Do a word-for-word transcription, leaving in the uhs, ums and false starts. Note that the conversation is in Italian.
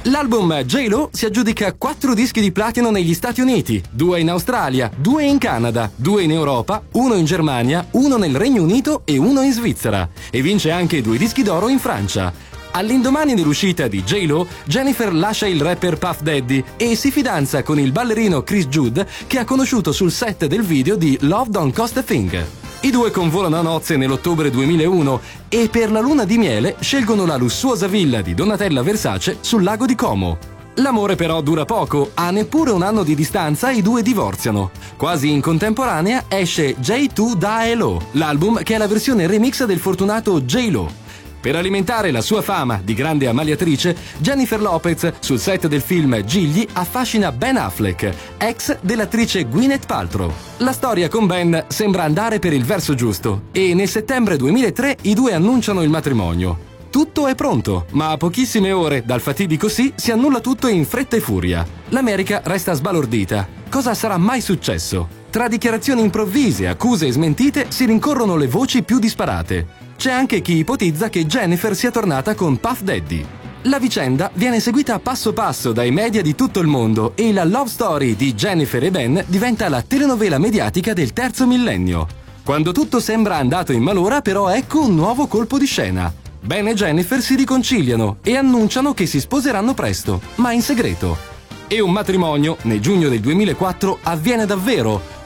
L'album J-Lo si aggiudica quattro dischi di platino negli Stati Uniti, due in Australia, due in Canada, due in Europa, uno in Germania, uno nel Regno Unito e uno in Svizzera, e vince anche due dischi d'oro in Francia. All'indomani dell'uscita di J-Lo, Jennifer lascia il rapper Puff Daddy e si fidanza con il ballerino Chris Jude, che ha conosciuto sul set del video di Love Don't Cost a Thing. I due convolano a nozze nell'ottobre duemilauno e per la luna di miele scelgono la lussuosa villa di Donatella Versace sul lago di Como. L'amore però dura poco, a neppure un anno di distanza i due divorziano. Quasi in contemporanea esce J due Da Elo, l'album che è la versione remix del fortunato J-Lo. Per alimentare la sua fama di grande ammaliatrice, Jennifer Lopez sul set del film Gigli affascina Ben Affleck, ex dell'attrice Gwyneth Paltrow. La storia con Ben sembra andare per il verso giusto e nel settembre duemilatré i due annunciano il matrimonio. Tutto è pronto, ma a pochissime ore dal fatidico sì si annulla tutto in fretta e furia. L'America resta sbalordita. Cosa sarà mai successo? Tra dichiarazioni improvvise, accuse e smentite si rincorrono le voci più disparate. C'è anche chi ipotizza che Jennifer sia tornata con Puff Daddy. La vicenda viene seguita passo passo dai media di tutto il mondo e la love story di Jennifer e Ben diventa la telenovela mediatica del terzo millennio. Quando tutto sembra andato in malora, però ecco un nuovo colpo di scena. Ben e Jennifer si riconciliano e annunciano che si sposeranno presto, ma in segreto. E un matrimonio, nel giugno del duemilaquattro, avviene davvero,